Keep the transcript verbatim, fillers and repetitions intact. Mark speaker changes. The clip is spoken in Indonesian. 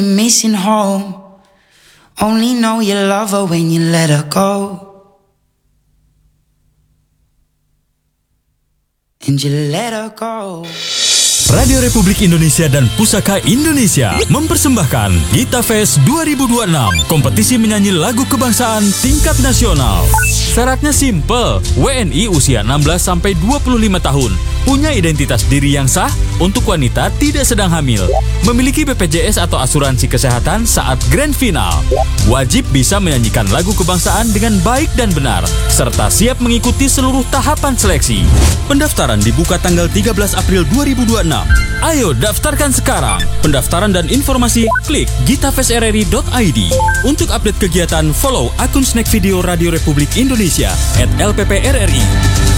Speaker 1: missing home. Only know you love her when you let her go. And you let her go.
Speaker 2: Radio Republik Indonesia dan Pusaka Indonesia mempersembahkan Gita Fest dua ribu dua puluh enam, kompetisi menyanyi lagu kebangsaan tingkat nasional. Syaratnya simple, W N I usia enam belas sampai dua puluh lima tahun, punya identitas diri yang sah, untuk wanita tidak sedang hamil, memiliki B P J S atau asuransi kesehatan saat grand final, wajib bisa menyanyikan lagu kebangsaan dengan baik dan benar, serta siap mengikuti seluruh tahapan seleksi. Pendaftaran dibuka tanggal tiga belas April dua ribu dua puluh enam. Ayo daftarkan sekarang. Pendaftaran dan informasi klik gitafestrri dot i d. Untuk update kegiatan, follow akun Snack Video Radio Republik Indonesia at L P P R R I.